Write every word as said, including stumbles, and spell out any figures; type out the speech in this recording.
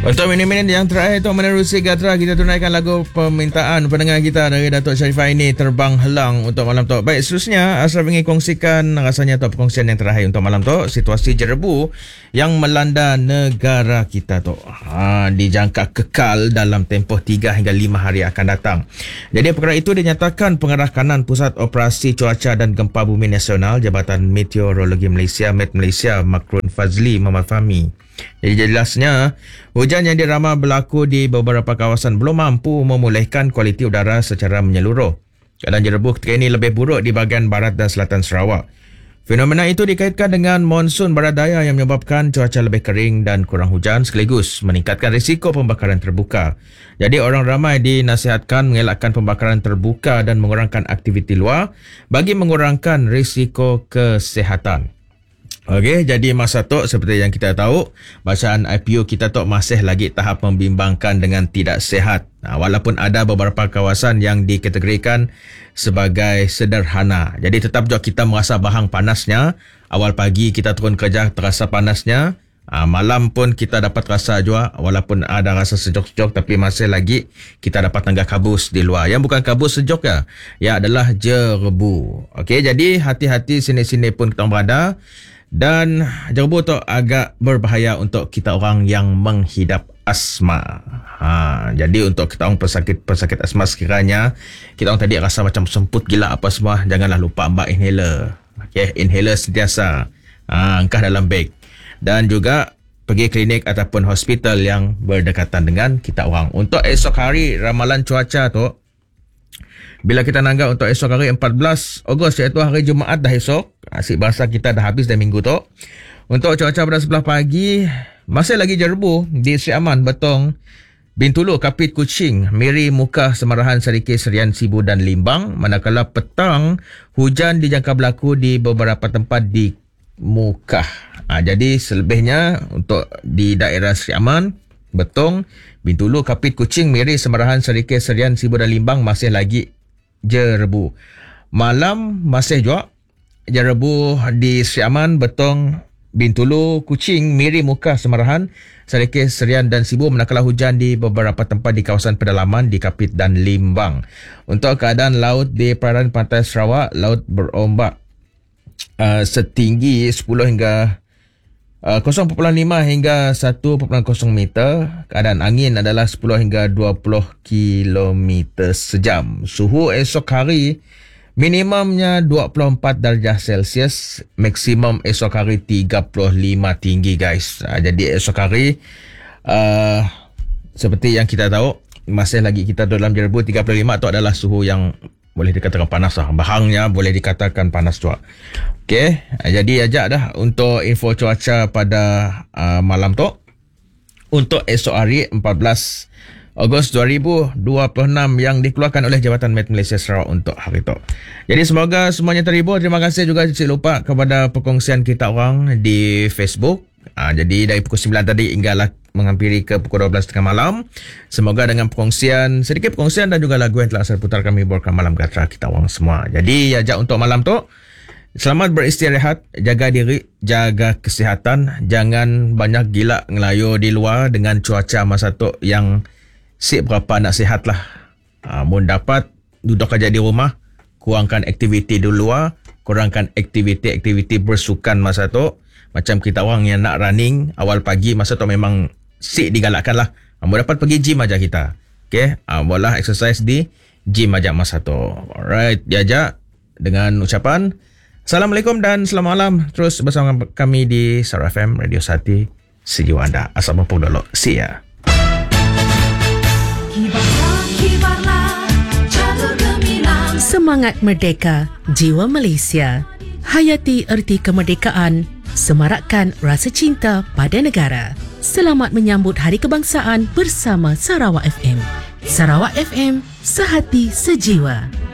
Untuk minit-minit yang terakhir untuk menerusi Gatra, kita tunaikan lagu permintaan pendengar kita dari Datuk Sharifah ini, Terbang Helang untuk malam tu. Baik, seterusnya Ashraf ingin kongsikan rasanya untuk perkongsian yang terakhir untuk malam tu, situasi jerebu yang melanda negara kita tu. Ha, dijangka kekal dalam tempoh tiga hingga lima hari akan datang. Jadi perkara itu dinyatakan Pengarah Kanan Pusat Operasi Cuaca dan Gempa Bumi Nasional Jabatan Meteorologi Malaysia Met Malaysia Makrun Fazli Muhammad Fahmi. Jadi jelasnya, hujan yang diramal berlaku di beberapa kawasan belum mampu memulihkan kualiti udara secara menyeluruh. Keadaan jerebu ketika ini lebih buruk di bahagian barat dan selatan Sarawak. Fenomena itu dikaitkan dengan monsun barat daya yang menyebabkan cuaca lebih kering dan kurang hujan sekaligus meningkatkan risiko pembakaran terbuka. Jadi orang ramai dinasihatkan mengelakkan pembakaran terbuka dan mengurangkan aktiviti luar bagi mengurangkan risiko kesihatan. Okey, jadi masa tu seperti yang kita tahu, bacaan I P U kita tu masih lagi tahap membimbangkan dengan tidak sihat. Nah, walaupun ada beberapa kawasan yang dikategorikan sebagai sederhana. Jadi tetap juga kita merasa bahang panasnya. Awal pagi kita turun kerja terasa panasnya. Ah, malam pun kita dapat rasa juga, walaupun ada rasa sejuk-sejuk tapi masih lagi kita dapat tanggap kabus di luar. Yang bukan kabus sejuk ya, ya adalah jerebu. Okey, jadi hati-hati sini-sini pun kita berada. Dan jerebu tu agak berbahaya untuk kita orang yang menghidap asma. Ha, jadi untuk kita orang pesakit-pesakit asma sekiranya kita orang tadi rasa macam semput gila apa semua, janganlah lupa ambil inhaler. Okey, inhaler sentiasa ha, angkah dalam beg. Dan juga pergi klinik ataupun hospital yang berdekatan dengan kita orang. Untuk esok hari ramalan cuaca tu, bila kita nanggap untuk esok hari empat belas Ogos, iaitu hari Jumaat dah esok. Asyik bahasa kita dah habis dah minggu tu. Untuk cuaca pada sebelah pagi, masih lagi jerebu di Sri Aman, Betong, Bintulu, Kapit, Kuching, Miri, Mukah, Semarahan, Sarikih, Serian, Sibu dan Limbang. Manakala petang, hujan dijangka berlaku di beberapa tempat di Mukah. Ha, jadi selebihnya untuk di daerah Sri Aman, Betong, Bintulu, Kapit, Kuching, Miri, Semarahan, Sarikih, Serian, Sibu dan Limbang masih lagi jerebu. Malam masih juga jerebu di Sri Aman, Betong, Bintulu, Kuching, Miri, Mukah, Semarahan, Sarikih, Serian dan Sibu. Manakala hujan di beberapa tempat di kawasan pedalaman di Kapit dan Limbang. Untuk keadaan laut di perairan pantai Sarawak, laut berombak uh, setinggi sepuluh hingga Uh, kosong perpuluhan lima hingga satu perpuluhan kosong meter. Keadaan angin adalah sepuluh hingga dua puluh kilometer sejam. Suhu esok hari minimumnya dua puluh empat darjah Celsius, maksimum esok hari tiga puluh lima tinggi guys. Uh, jadi esok hari uh, seperti yang kita tahu, masih lagi kita dalam jerebu tiga puluh lima, itu adalah suhu yang boleh dikatakan panas lah. Bahangnya boleh dikatakan panas juga. Okey, jadi ajak dah untuk info cuaca pada uh, malam tu. Untuk esok hari empat belas Ogos dua ribu dua puluh enam yang dikeluarkan oleh Jabatan Met Malaysia Sarawak untuk hari tu. Jadi semoga semuanya terhibur. Terima kasih juga tidak lupa kepada perkongsian kita orang di Facebook. Uh, jadi dari pukul sembilan tadi hinggalah menghampiri ke pukul dua belas tiga puluh malam. Semoga dengan perkongsian, sedikit perkongsian dan juga lagu yang telah saya putar kami hiburkan malam Gatra kita orang semua. Jadi ajak untuk malam tu, selamat beristirahat, jaga diri, jaga kesihatan. Jangan banyak gila ngelayu di luar dengan cuaca masa tu yang si berapa nak sihat lah. Ha, mun dapat duduk aja di rumah, kurangkan aktiviti di luar, kurangkan aktiviti-aktiviti bersukan masa tu. Macam kita orang yang nak running awal pagi masa tu memang si digalakkan lah. Mau dapat pergi gym aja kita. Okay, boleh exercise di gym aja masa tu. Alright, diajak dengan ucapan Assalamualaikum dan selamat malam. Terus bersama kami di Sarawak F M Radio Sati Sejiwa anda. Assalamualaikum dulu. See ya. Semangat Merdeka, Jiwa Malaysia. Hayati erti kemerdekaan, semarakkan rasa cinta pada negara. Selamat menyambut Hari Kebangsaan bersama Sarawak F M. Sarawak F M, sehati sejiwa.